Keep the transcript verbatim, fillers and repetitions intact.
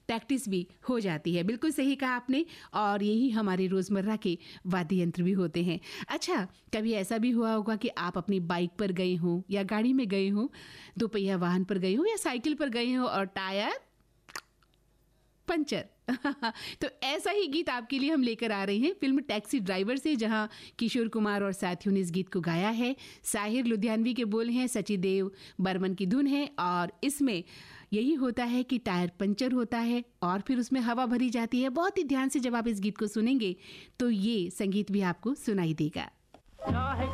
Practice भी हो जाती है। बिल्कुल सही कहा आपने, और यही हमारे रोज़मर्रा के वाद्य यंत्र भी होते हैं। अच्छा, कभी ऐसा भी हुआ होगा कि आप अपनी बाइक पर गए हों या गाड़ी में गए हों, दोपहिया वाहन पर गए हों या साइकिल पर गए हों और टायर पंचर। तो ऐसा ही गीत आपके लिए हम लेकर आ रहे हैं फिल्म टैक्सी ड्राइवर से, जहां किशोर कुमार और साथियों ने इस गीत को गाया है। साहिर लुधियानवी के बोल हैं, सचिदेव बर्मन की धुन है, और इसमें यही होता है कि टायर पंचर होता है और फिर उसमें हवा भरी जाती है। बहुत ही ध्यान से जब आप इस गीत को सुनेंगे तो ये संगीत भी आपको सुनाई देगा।